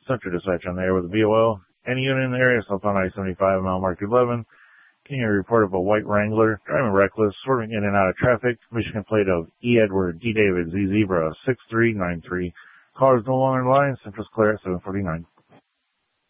Central Dispatch on the air with the VOL. Any unit in the area, south on I-75, mile mark 11. Can you report of a white Wrangler driving reckless, swerving in and out of traffic? Michigan plate of E. Edward, D. David, Z. Zebra, 6393. Callers no longer in line. Central's clear at 749.